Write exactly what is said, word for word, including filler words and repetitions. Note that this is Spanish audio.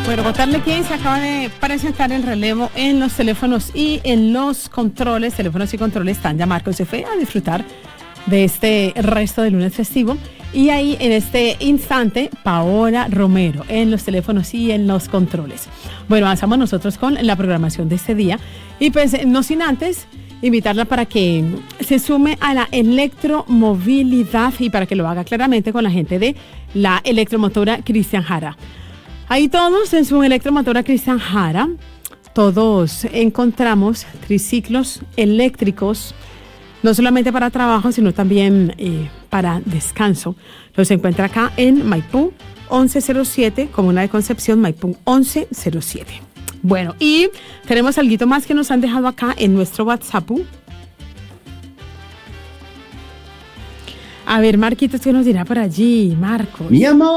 Bueno, contarle que se acaba de presentar el relevo en los teléfonos y en los controles. Teléfonos y controles. Tanya Marcos se fue a disfrutar de este resto del lunes festivo. Y ahí, en este instante, Paola Romero en los teléfonos y en los controles. Bueno, avanzamos nosotros con la programación de este día. Y pues, no sin antes invitarla para que se sume a la electromovilidad y para que lo haga claramente con la gente de la electromotora Cristian Jara. Ahí todos en su electromotora Cristian Jara, todos encontramos triciclos eléctricos, no solamente para trabajo, sino también eh, para descanso. Los encuentra acá en Maipú once cero siete, Comuna de Concepción, Maipú once cero siete. Bueno, y tenemos algo más que nos han dejado acá en nuestro WhatsApp. A ver, Marquitos, ¿qué nos dirá por allí, Marcos? Mi amor.